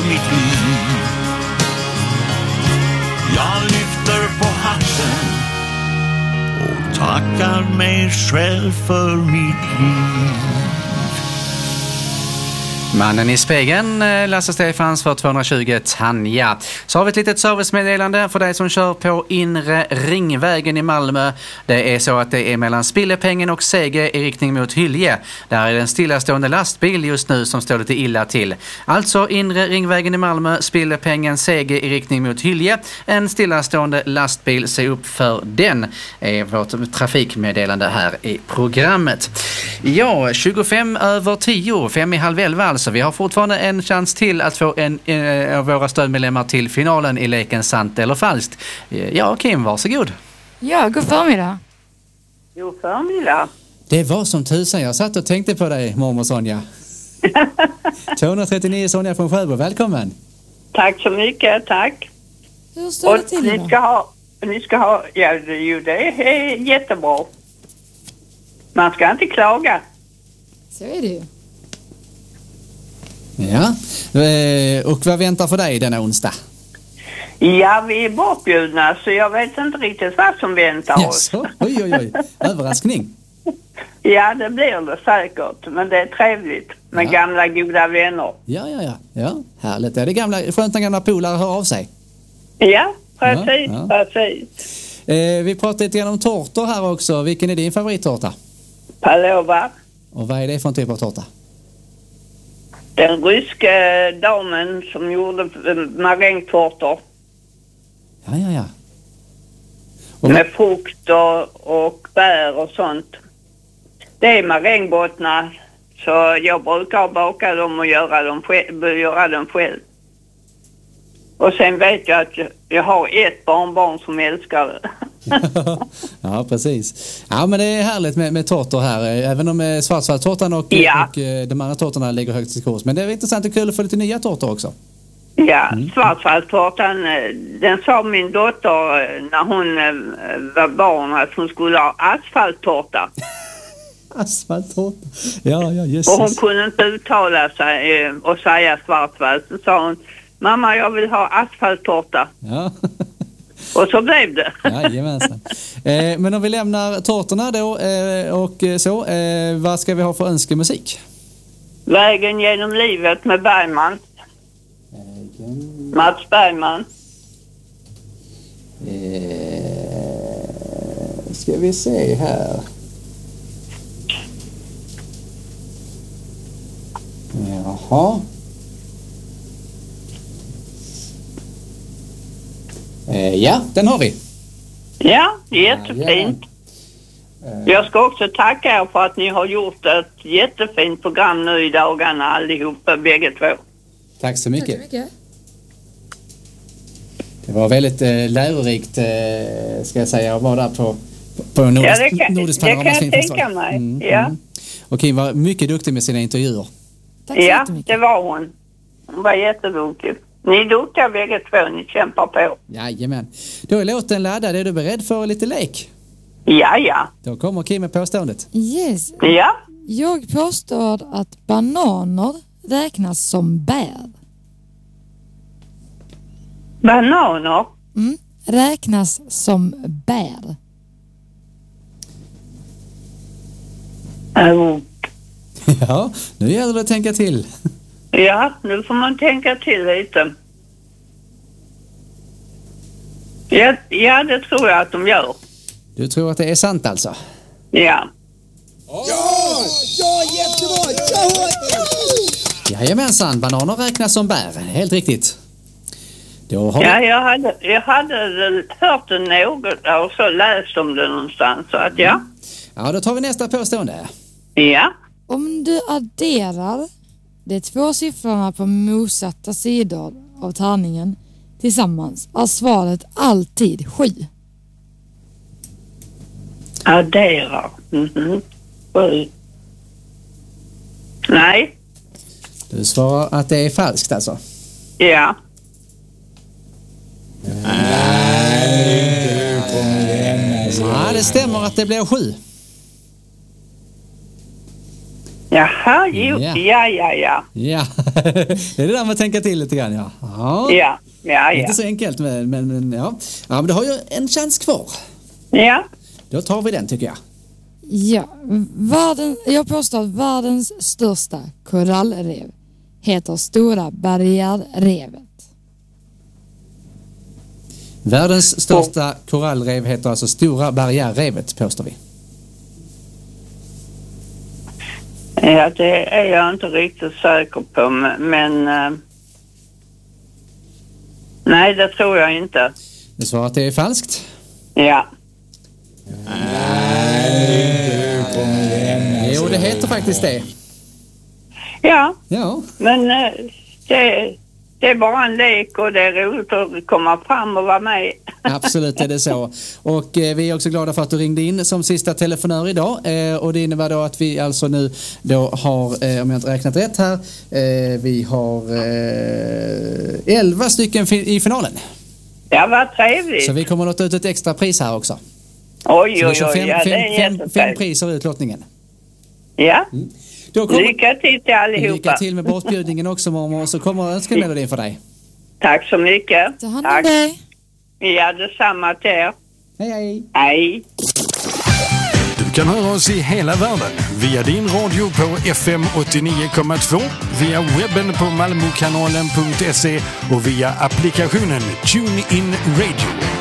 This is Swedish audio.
mitt liv. Jag lyfter på hatten och tackar mig själv för mitt liv. Mannen i spegeln, Lasse Stefans för 220 Tanja. Så har vi ett litet servicemeddelande för dig som kör på Inre Ringvägen i Malmö. Det är så att det är mellan Spillepengen och Säge i riktning mot Hylje. Där är det en stillastående lastbil just nu som står lite illa till. Alltså Inre Ringvägen i Malmö, Spillepengen, Säge i riktning mot Hylje. En stillastående lastbil, se upp för den, är vårt trafikmeddelande här i programmet. Ja, 10:25, 10:05 alltså. Vi har fortfarande en chans till att få en av våra stödmedlemmar till finalen i leken Sant eller falskt. Ja, Kim, varsågod. Ja, god förmiddag. God förmiddag. Det var som tusan. Jag satt och tänkte på dig, mormor Sonja. 239 Sonja från Sjöbo, välkommen. Tack så mycket, tack. Hur står det till ni ska ha, ja det är jättebra. Man ska inte klaga. Så är det ju. Ja, och vad väntar för dig denna onsdag? Ja, vi är bortbjudna så jag vet inte riktigt vad som väntar oss. Jaså? Oj. Överraskning. Ja, det blir det säkert. Men det är trevligt med gamla goda vänner. Ja, härligt. Är det skönt när gamla polare hör av sig? Ja, precis. Vi pratar lite grann om tårtor här också. Vilken är din favorittårta? Pallova. Och vad är det för en typ av tårta? Den ryska damen som gjorde marängtårtor. Ja. Med frukt och bär och sånt. Det är marängbottnar. Så jag brukar baka dem och göra dem själv. Och sen vet jag att jag har ett barnbarn som älskar det. Ja, precis. Ja, men det är härligt med tårtor här. Även om svartsvalltårtan och de andra tårtorna ligger högt i kurs. Men det är intressant och kul att få lite nya tårtor också. Ja, svartsvalltårtan, den sa min dotter när hon var barn att hon skulle ha asfalttårta. Asfalttårta? Ja, Jesus. Och hon kunde inte uttala sig och säga svartsvall. Så sa hon, mamma, jag vill ha asfalttårta. Ja. Och så blev det. Jajamensan. Men om vi lämnar tårtorna då och så, vad ska vi ha för önskemusik? Vägen genom livet med Bergman. Mats Bergman. Ska vi se här. Jaha. Ja, den har vi. Ja, jättefint. Jag ska också tacka er för att ni har gjort ett jättefint program nu i dagarna allihopa, bägge två. Tack så mycket. Det var väldigt lärorikt, ska jag säga, att vara där på Nordisk Panoramas filmfestival. Det kan jag tänka mig, ja. Och Kim var mycket duktig med sina intervjuer. Tack så jättemycket. Det var hon. Hon var jätteduktig. Ni är duktiga bägge två, ni kämpar på. Jajamän. Då är låten laddad. Är du beredd för lite lek? Ja. Då kommer Kim med påståendet. Yes. Ja. Jag påstår att bananer räknas som bär. Bananer? Räknas som bär. Ja, nu gäller det att tänka till. Ja, nu får man tänka till lite. Ja, det tror jag att de gör. Du tror att det är sant alltså? Ja. Ja, jättebra! Jajamensan, bananer räknas som bär. Helt riktigt. Då har jag hade hört det något och så läst om det någonstans. Så att ja. Ja, då tar vi nästa påstående. Ja. Om du adderar de två siffrorna på motsatta sidor av tärningen tillsammans är svaret alltid 7. Addera. 7. Nej. Du svarar att det är falskt alltså? Ja. Ja, det stämmer att det blir 7. Jaha, jo, Ja. ja. Ja, det är det där med att tänka till lite grann, ja. Ja. Inte så enkelt, men ja. Ja, men du har ju en chans kvar. Ja. Då tar vi den, tycker jag. Ja, jag påstår att världens största korallrev heter Stora barriärrevet. Världens största korallrev heter alltså Stora barriärrevet, påstår vi. Ja, det är jag inte riktigt säker på, men nej, det tror jag inte. Du svarar att det är falskt. Ja. Jo, det heter faktiskt det. Ja, Ja. men det är bara en lek och det är roligt att komma fram och vara med. Absolut är det så. Och vi är också glada för att du ringde in som sista telefonör idag. Och det innebär då att vi alltså nu då har, om jag inte räknat rätt här, vi har 11 stycken i finalen. Ja, vad trevligt. Så vi kommer att låta ut ett extra pris här också. Oj, Så vi kör ja, det är fem jättetrevligt. priser ut lottningen. Ja, Då kommer, lycka till allihopa. lycka till med bortbjudningen också, mormor. Så kommer önskemelodin för dig. Tack så mycket. Ta hand om dig. Ja, detsamma till er. Hej, hej. Hej. Du kan höra oss i hela världen via din radio på FM 89,2, via webben på malmokanalen.se och via applikationen TuneIn Radio.